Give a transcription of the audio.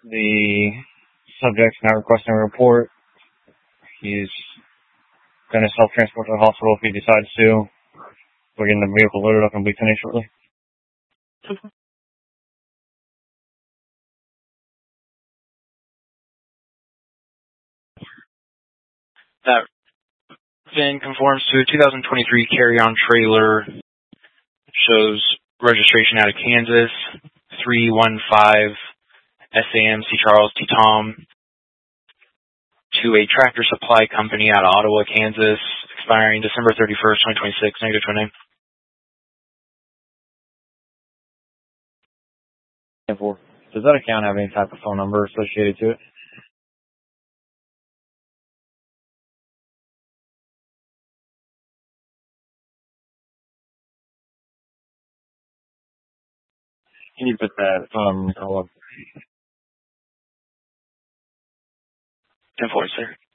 The subject's not requesting a report. He's going to self-transport to the hospital if he decides to. We're getting the vehicle loaded up and be finished shortly. That VIN conforms to a 2023 carry-on trailer. Shows registration out of Kansas, 315 SAM C. Charles T. Tom, to a Tractor Supply Company out of Ottawa, Kansas, expiring December 31st, 2026, negative to name. 10-4. Does that account have any type of phone number associated to it? Can you put that call up? 10-4, sir.